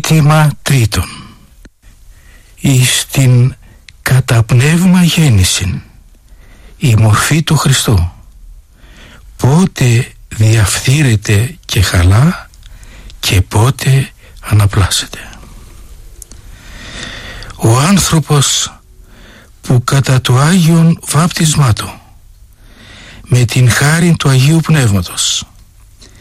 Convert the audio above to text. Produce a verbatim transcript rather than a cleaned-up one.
ζήτημα τρίτον. Εις την κατά πνεύμα γέννησιν, η μορφή του Χριστού, πότε διαφθείρεται και χαλά και πότε αναπλάσσεται. Ο άνθρωπος που κατά το Άγιον βάπτισμά του με την χάριν του Αγίου Πνεύματος